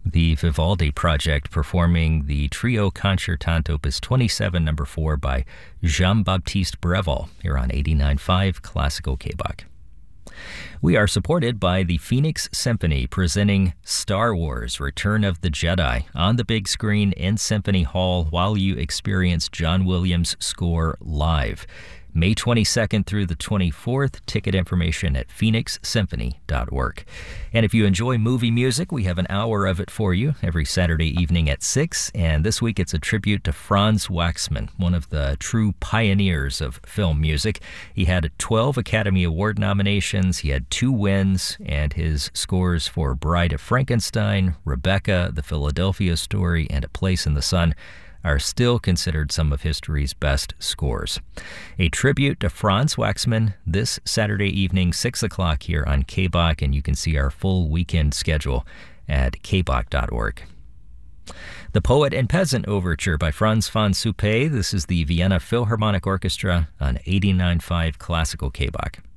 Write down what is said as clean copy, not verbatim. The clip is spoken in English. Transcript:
the Vivaldi Project performing the Trio Concertante Opus 27, number 4 by Jean-Baptiste Breville here on 89.5 Classical KBOC. We are supported by the Phoenix Symphony presenting Star Wars Return of the Jedi on the big screen in Symphony Hall while you experience John Williams' score live. May 22nd through the 24th. Ticket information at phoenixsymphony.org. And if you enjoy movie music, we have an hour of it for you every Saturday evening at 6. And this week it's a tribute to Franz Waxman, one of the true pioneers of film music. He had 12 Academy Award nominations, he had 2 wins, and his scores for Bride of Frankenstein, Rebecca, The Philadelphia Story, and A Place in the Sun are still considered some of history's best scores. A tribute to Franz Waxman this Saturday evening, 6 o'clock here on KBOC, and you can see our full weekend schedule at kbok.org. The Poet and Peasant Overture by Franz von Suppé. This is the Vienna Philharmonic Orchestra on 89.5 Classical KBOC.